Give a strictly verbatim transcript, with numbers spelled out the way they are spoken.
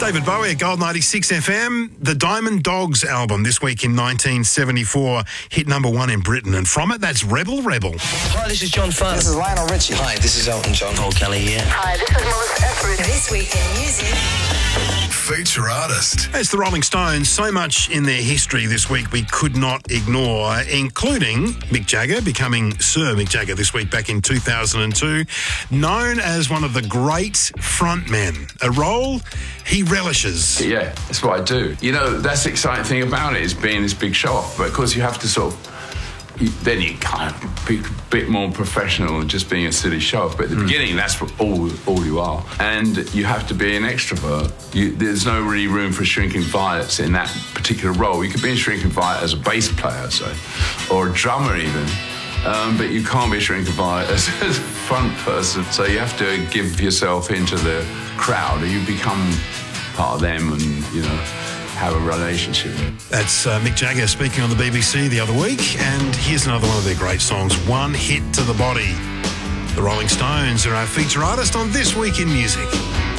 David Bowie at Gold ninety-six F M. The Diamond Dogs album this week in nineteen seventy-four hit number one in Britain, and from it, that's Rebel Rebel. Hi, this is John Farr. This is Lionel Richie. Hi, this is Elton John. Paul Kelly here. Hi, this is Melissa Etheridge. This week in music. Feature artist. It's the Rolling Stones. So much in their history this week we could not ignore, including Mick Jagger becoming Sir Mick Jagger this week back in two thousand two, known as one of the great frontmen, a role he relishes. Yeah, that's what I do. You know, that's the exciting thing about it, is being this big show off, but of course you have to sort of, you, then you kind of be a bit more professional than just being a silly show off. But at the mm. beginning, that's what all all you are. And you have to be an extrovert. You, there's no really room for Shrinking Violets in that particular role. You could be in Shrinking Violet as a bass player, say, or a drummer even. Um, but you can't be a Shrinking Violet as a front person. So you have to give yourself into the crowd, or you become part of them and, you know, have a relationship. That's uh, Mick Jagger speaking on the B B C the other week, and here's another one of their great songs, One Hit to the Body. The Rolling Stones are our feature artist on This Week in Music.